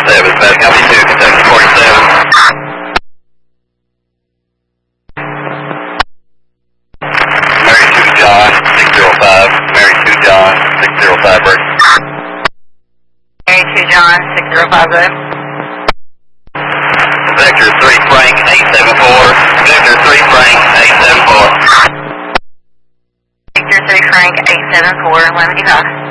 47, Bad Copy 2, Kentucky 47. Mary 2 John, 605, Mary 2 John, 605, break. Mary 2 John, 6050. Vector 3 Frank, 874, Vector 3 Frank, 874. Victor 3 Frank, 874, 11 Utah.